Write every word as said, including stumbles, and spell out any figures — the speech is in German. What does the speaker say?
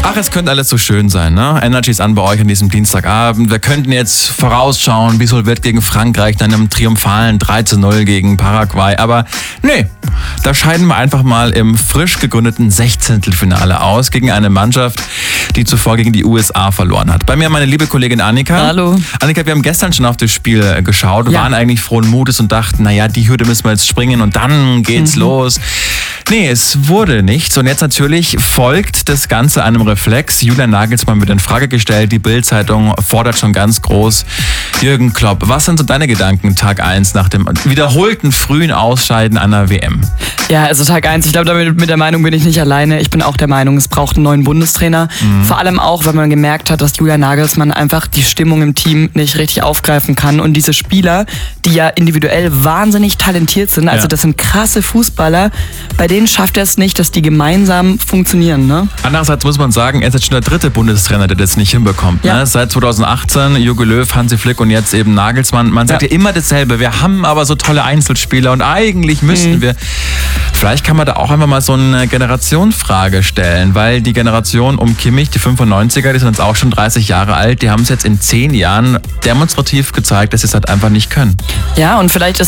Ach, es könnte alles so schön sein, ne? Energy ist an bei euch an diesem Dienstagabend. Wir könnten jetzt vorausschauen, Bisol wird gegen Frankreich, dann einem triumphalen drei zu null gegen Paraguay. Aber nee, da scheiden wir einfach mal im frisch gegründeten Sechzehntelfinale aus gegen eine Mannschaft, die zuvor gegen die U S A verloren hat. Bei mir meine liebe Kollegin Annika. Hallo. Annika, wir haben gestern schon auf das Spiel geschaut. Wir Ja. waren eigentlich frohen Mutes und dachten, naja, die Hürde müssen wir jetzt springen und dann geht's Mhm. los. Nee, es wurde nichts. Und jetzt natürlich folgt das Ganze einem Reflex. Julian Nagelsmann wird in Frage gestellt. Die Bild-Zeitung fordert schon ganz groß. Jürgen Klopp, was sind so deine Gedanken Tag eins nach dem wiederholten frühen Ausscheiden einer W M? Ja, also Tag eins, ich glaube, damit mit der Meinung bin ich nicht alleine. Ich bin auch der Meinung, es braucht einen neuen Bundestrainer. Mhm. Vor allem auch, weil man gemerkt hat, dass Julian Nagelsmann einfach die Stimmung im Team nicht richtig aufgreifen kann. Und diese Spieler, die ja individuell wahnsinnig talentiert sind, also Ja. das sind krasse Fußballer, bei denen schafft er es nicht, dass die gemeinsam funktionieren, ne? Andererseits muss man sagen, er ist jetzt schon der dritte Bundestrainer, der das nicht hinbekommt. Ja. Ne? Seit zweitausendachtzehn, Jogi Löw, Hansi Flick und jetzt eben Nagelsmann. Man sagt ja. Ja. immer dasselbe. Wir haben aber so tolle Einzelspieler und eigentlich müssten Mhm. wir... Vielleicht kann man da auch einfach mal so eine Generationsfrage stellen, weil die Generation um Kimmich, die fünfundneunziger, die sind jetzt auch schon dreißig Jahre alt, die haben es jetzt in zehn Jahren demonstrativ gezeigt, dass sie es halt einfach nicht können. Ja, und vielleicht ist